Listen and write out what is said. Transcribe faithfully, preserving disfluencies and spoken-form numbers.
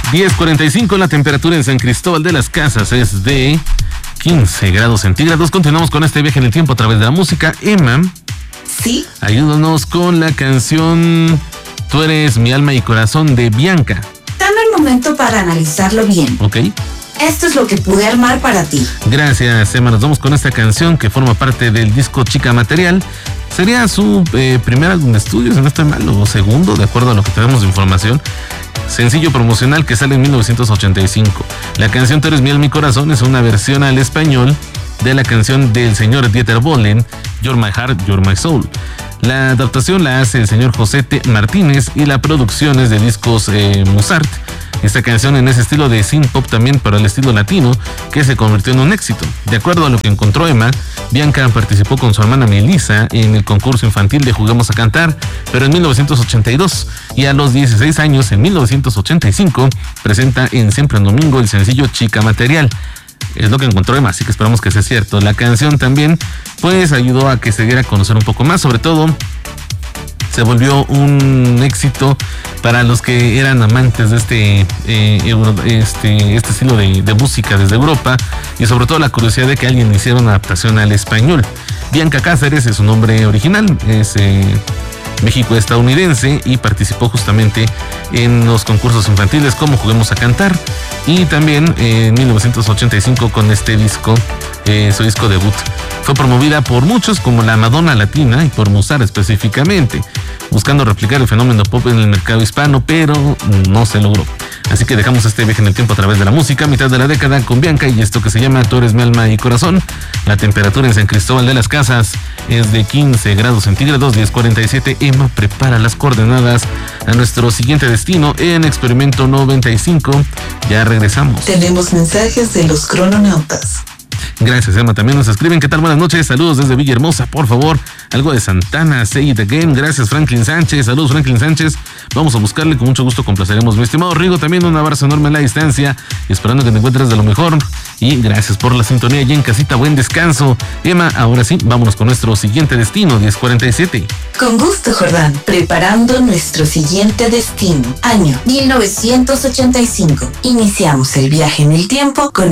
diez cuarenta y cinco, la temperatura en San Cristóbal de las Casas es de quince grados centígrados. Continuamos con este viaje en el tiempo a través de la música. Emma, sí, ayúdanos con la canción Tú eres mi alma y corazón de Bianca. dame un momento para analizarlo bien. Ok. Esto es lo que pude armar para ti. Gracias, Emma. Nos vamos con esta canción que forma parte del disco Chica Material. Sería su eh, primer álbum de estudio, si no estoy mal, o segundo, de acuerdo a lo que tenemos de información. Sencillo promocional que sale en mil novecientos ochenta y cinco. La canción Tú eres mi alma y corazón es una versión al español de la canción del señor Dieter Bohlen, You're My Heart, You're My Soul. La adaptación la hace el señor José T. Martínez y la producción es de Discos eh, Mozart. Esta canción en ese estilo de synth pop también, pero al estilo latino, que se convirtió en un éxito. De acuerdo a lo que encontró Emma, Bianca participó con su hermana Melissa en el concurso infantil de Juguemos a Cantar, pero en mil novecientos ochenta y dos, y a los dieciséis años, en mil novecientos ochenta y cinco, presenta en Siempre en Domingo el sencillo Chica Material. Es lo que encontró Emma, así que esperamos que sea cierto. La canción también, pues, ayudó a que se diera a conocer un poco más, sobre todo se volvió un éxito para los que eran amantes de este, eh, Euro, este, este estilo de, de música desde Europa, y sobre todo la curiosidad de que alguien hiciera una adaptación al español. Bianca Cáceres es su nombre original, es eh, México-estadounidense y participó justamente en los concursos infantiles como Juguemos a Cantar, y también eh, en mil novecientos ochenta y cinco con este disco, eh, su disco debut. Fue promovida por muchos como la Madonna Latina y por Mozart específicamente, buscando replicar el fenómeno pop en el mercado hispano, pero no se logró. Así que dejamos este viaje en el tiempo a través de la música, mitad de la década con Bianca y esto que se llama Tú eres mi alma y corazón. La temperatura en San Cristóbal de las Casas es de quince grados centígrados, diez cuarenta y siete. Emma prepara las coordenadas a nuestro siguiente destino en Experimento noventa y cinco. Ya regresamos. Tenemos mensajes de los crononautas. Gracias, Emma. También nos escriben, ¿qué tal? Buenas noches, saludos desde Villahermosa, por favor, algo de Santana, Say It Again. Gracias, Franklin Sánchez, saludos, Franklin Sánchez. Vamos a buscarle, con mucho gusto complaceremos. Mi estimado Rigo, también un abrazo enorme a la distancia, esperando que te encuentres de lo mejor. Y gracias por la sintonía y en casita, buen descanso. Emma, ahora sí, vámonos con nuestro siguiente destino, diez cuarenta y siete. Con gusto, Jordán, preparando nuestro siguiente destino. Año mil novecientos ochenta y cinco. Iniciamos el viaje en el tiempo con